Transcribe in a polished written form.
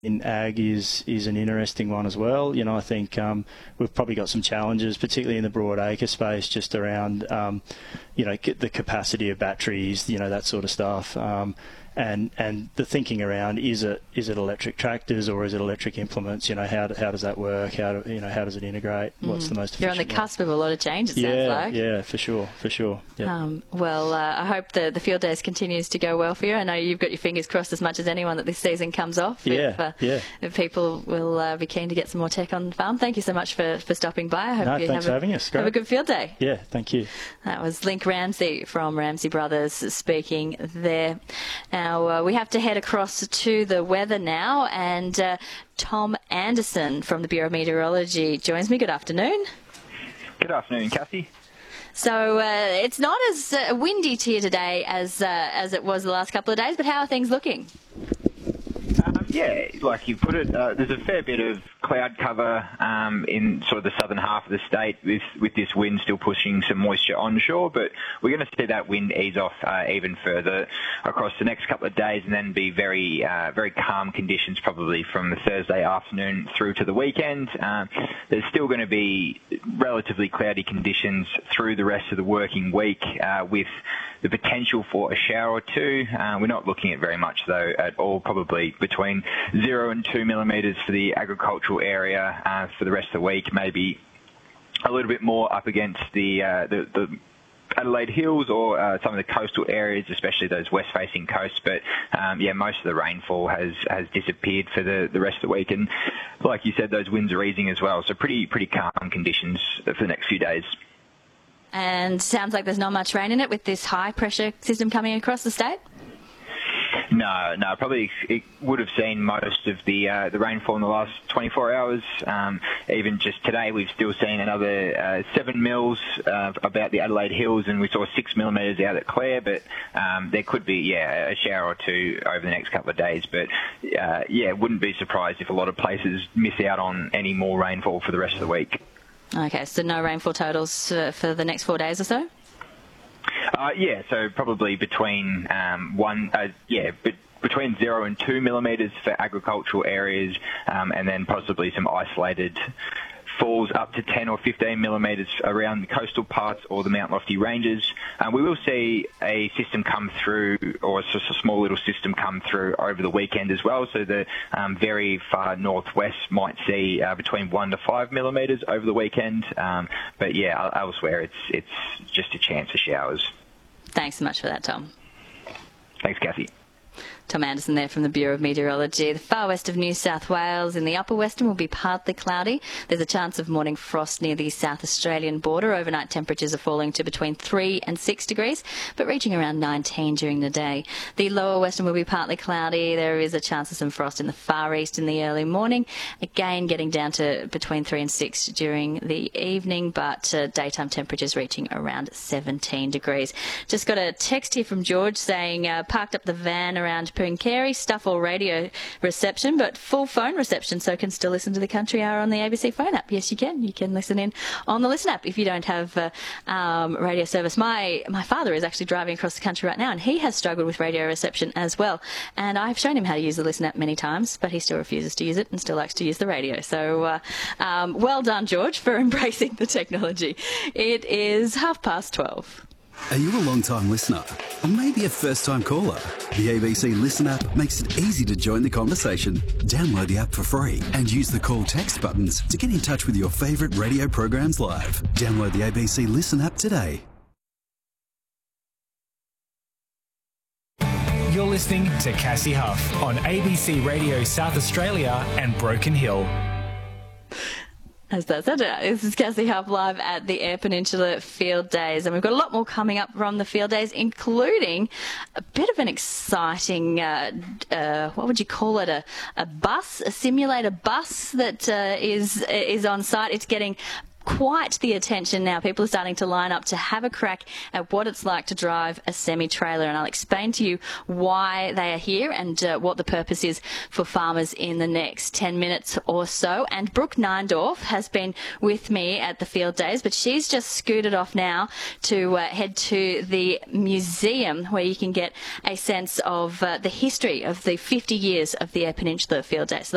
in ag is an interesting one as well. You know, I think we've probably got some challenges, particularly in the broad acre space, just around you know, the capacity of batteries, you know, that sort of stuff. And the thinking around, is it electric tractors or is it electric implements? You know, how does that work? How does it integrate? What's the most efficient? You're on the cusp of a lot of change, it sounds like. Yeah, for sure. Yeah. Well, I hope the field days continues to go well for you. I know you've got your fingers crossed as much as anyone that this season comes off. If people will be keen to get some more tech on the farm. Thank you so much for stopping by. I hope thanks for having us. Great. Have a good field day. Yeah, thank you. That was Link Ramsey from Ramsey Brothers speaking there. Now, we have to head across to the weather now, and Tom Anderson from the Bureau of Meteorology joins me. Good afternoon. Good afternoon, Cassie. So it's not as windy here today as it was the last couple of days, but how are things looking? Yeah, like you put it, there's a fair bit of cloud cover in sort of the southern half of the state with this wind still pushing some moisture onshore, but we're going to see that wind ease off even further across the next couple of days and then be very calm conditions probably from the Thursday afternoon through to the weekend. There's still going to be relatively cloudy conditions through the rest of the working week with the potential for a shower or two. We're not looking at very much though at all, probably between 0 and 2 millimetres for the agricultural area for the rest of the week, maybe a little bit more up against the Adelaide Hills or some of the coastal areas, especially those west-facing coasts. But most of the rainfall has disappeared for the rest of the week, and like you said, those winds are easing as well. So pretty calm conditions for the next few days. And sounds like there's not much rain in it with this high pressure system coming across the state? No, probably it would have seen most of the rainfall in the last 24 hours. Even just today, we've still seen another 7 mils about the Adelaide Hills, and we saw 6 millimetres out at Clare. But there could be, a shower or two over the next couple of days. But wouldn't be surprised if a lot of places miss out on any more rainfall for the rest of the week. Okay, so no rainfall totals for the next 4 days or so? So probably between between 0 and 2 millimetres for agricultural areas, and then possibly some isolated falls up to 10 or 15 millimetres around the coastal parts or the Mount Lofty ranges. We will see a system come through, or just a small little system come through over the weekend as well. So the very far northwest might see between 1 to 5 millimetres over the weekend. But elsewhere it's just a chance of showers. Thanks so much for that, Tom. Thanks, Cassie. Tom Anderson there from the Bureau of Meteorology. The far west of New South Wales in the upper western will be partly cloudy. There's a chance of morning frost near the South Australian border. Overnight temperatures are falling to between 3 and 6 degrees, but reaching around 19 during the day. The lower western will be partly cloudy. There is a chance of some frost in the far east in the early morning. Again, getting down to between 3 and 6 during the evening, but daytime temperatures reaching around 17 degrees. Just got a text here from George saying, parked up the van around Carey, stuff all radio reception, but full phone reception, so can still listen to the Country Hour on the ABC phone app. Yes, you can. You can listen in on the Listen app if you don't have radio service. My father is actually driving across the country right now, and he has struggled with radio reception as well. And I've shown him how to use the Listen app many times, but he still refuses to use it and still likes to use the radio. So well done, George, for embracing the technology. It is 12:30. Are you a long-time listener? Or maybe a first-time caller? The ABC Listen app makes it easy to join the conversation. Download the app for free and use the call text buttons to get in touch with your favourite radio programs live. Download the ABC Listen app today. You're listening to Cassie Huff on ABC Radio South Australia and Broken Hill. This is Cassie Huff live at the Eyre Peninsula Field Days, and we've got a lot more coming up from the Field Days, including a bit of an exciting, what would you call it, a simulator bus that is on site. It's getting quite the attention now. People are starting to line up to have a crack at what it's like to drive a semi-trailer, and I'll explain to you why they are here and what the purpose is for farmers in the next 10 minutes or so. And Brooke Neindorf has been with me at the Field Days, but she's just scooted off now to head to the museum where you can get a sense of the history of the 50 years of the Eyre Peninsula Field Days. So